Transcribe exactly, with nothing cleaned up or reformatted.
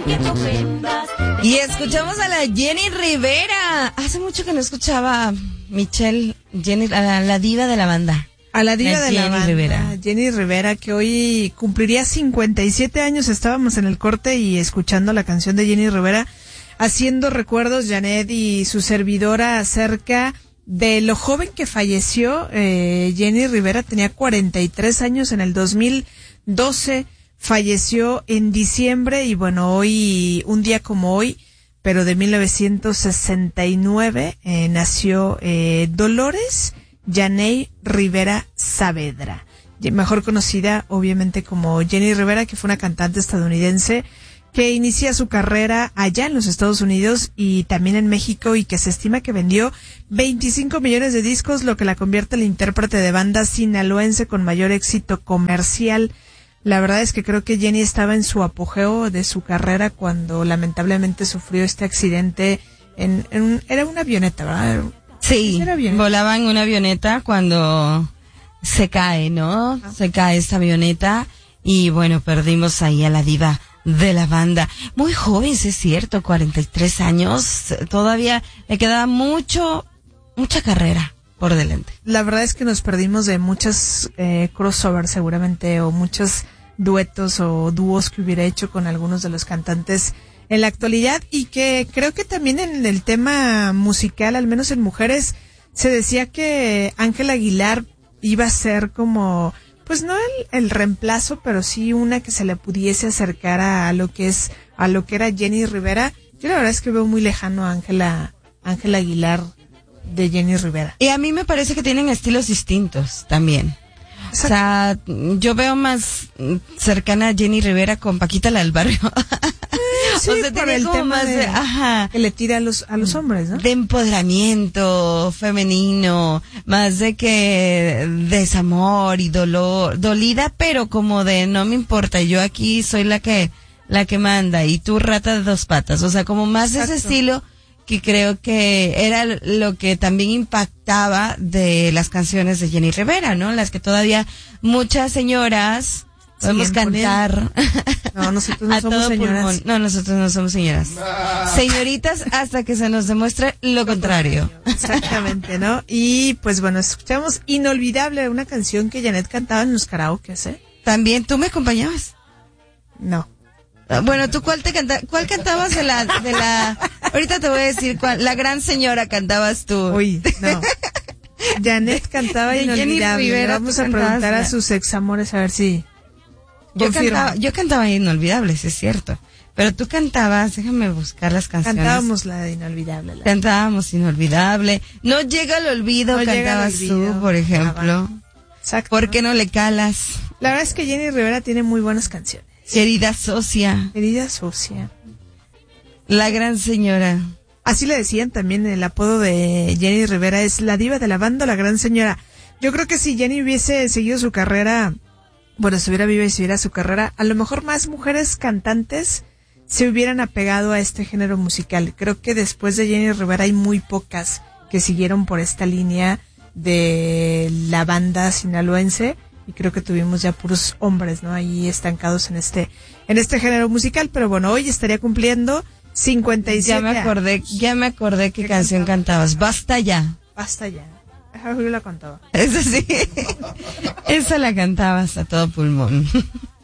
Y escuchamos a la Jenny Rivera. Hace mucho que no escuchaba Michelle, Jenny, a la, la diva de la banda. A la diva la de Jenny la banda, Rivera. Jenny Rivera, que hoy cumpliría cincuenta y siete años. Estábamos en el corte y escuchando la canción de Jenny Rivera, haciendo recuerdos, Janet y su servidora, acerca de lo joven que falleció. eh, Jenny Rivera tenía cuarenta y tres años en el dos mil doce, falleció en diciembre y bueno, hoy, un día como hoy, pero de mil novecientos sesenta y nueve, eh, nació eh, Dolores Yaney Rivera Saavedra, mejor conocida obviamente como Jenny Rivera, que fue una cantante estadounidense que inicia su carrera allá en los Estados Unidos y también en México, y que se estima que vendió veinticinco millones de discos, lo que la convierte en la intérprete de banda sinaloense con mayor éxito comercial. La verdad es que creo que Jenny estaba en su apogeo de su carrera cuando lamentablemente sufrió este accidente en, en un, era una avioneta, ¿verdad? Sí, Era avioneta. volaba en una avioneta cuando se cae, ¿no? Ah. Se cae esta avioneta y bueno, perdimos ahí a la diva de la banda. Muy joven, sí es cierto, cuarenta y tres años, todavía le quedaba mucho, mucha carrera por delante. La verdad es que nos perdimos de muchas eh, crossovers seguramente, o muchos duetos o dúos que hubiera hecho con algunos de los cantantes en la actualidad, y que creo que también en el tema musical, al menos en mujeres, se decía que Ángela Aguilar iba a ser como, pues no el, el reemplazo, pero sí una que se le pudiese acercar a, a lo que es, a lo que era Jenny Rivera. Yo la verdad es que veo muy lejano a Ángela, Ángela Aguilar de Jenny Rivera. Y a mí me parece que tienen estilos distintos también. Exacto. O sea, yo veo más cercana a Jenny Rivera con Paquita la del Barrio. Sí, o sea, por tiene el como tema más de, de, ajá, que le tira a los, a los hombres, ¿no? de empoderamiento femenino, más de que desamor y dolor, dolida, pero como de no me importa, yo aquí soy la que, la que manda y tú rata de dos patas. O sea, como más de ese Exacto. estilo, que creo que era lo que también impactaba de las canciones de Jenny Rivera, ¿no? Las que todavía muchas señoras podemos Siguen cantar. No, nosotros no a somos todo señoras. pulmón. No, nosotros no somos señoras. Señoritas hasta que se nos demuestre lo contrario. Exactamente, ¿no? Y pues bueno, escuchamos Inolvidable, una canción que Janet cantaba en los karaokes, ¿eh? También, ¿tú me acompañabas? No. Bueno, ¿tú cuál te canta, cuál cantabas de la, de la, ahorita te voy a decir cuál, la gran señora cantabas tú. Uy, no. Janet cantaba De Jenny Inolvidable. Rivera, Vamos tú a preguntar cantabas a la- sus examores a ver si Yo confirman. cantaba, yo cantaba Inolvidables, es cierto. Pero tú cantabas, déjame buscar las canciones. Cantábamos la de Inolvidable. la- Cantábamos Inolvidable. No llega al olvido, No llega al cantabas olvido. tú, por ejemplo. Exacto. ¿Por qué no le calas? La verdad es que Jenny Rivera tiene muy buenas canciones. Querida socia, Herida Sucia. la gran señora. Así le decían también, el apodo de Jenny Rivera es la diva de la banda, la gran señora. Yo creo que si Jenny hubiese seguido su carrera, bueno, si hubiera viva y siguiera su carrera, a lo mejor más mujeres cantantes se hubieran apegado a este género musical. Creo que después de Jenny Rivera hay muy pocas que siguieron por esta línea de la banda sinaloense, y creo que tuvimos ya puros hombres, ¿no? Ahí estancados en este, en este género musical. Pero bueno, hoy estaría cumpliendo cincuenta y siete Ya me acordé, años. ya me acordé qué ¿Qué canción cantabas. Basta ya. Basta ya. Ajá, yo la contaba. Esa sí. Esa la cantabas a todo pulmón.